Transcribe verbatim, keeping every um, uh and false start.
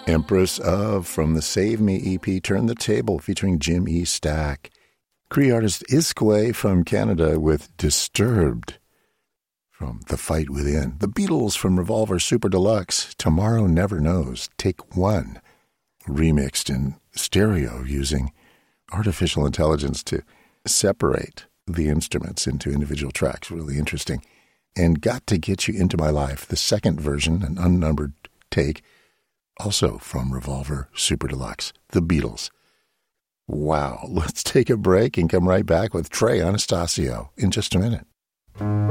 Empress of from the Save Me E P, Turn the Table, featuring Jim E. Stack. Cree artist Iskway from Canada with Disturbed from The Fight Within. The Beatles from Revolver Super Deluxe, Tomorrow Never Knows, Take One, remixed in stereo using artificial intelligence to separate the instruments into individual tracks. Really interesting. And Got to Get You Into My Life, the second version, an unnumbered take, also from Revolver Super Deluxe, The Beatles. Wow, let's take a break and come right back with Trey Anastasio in just a minute.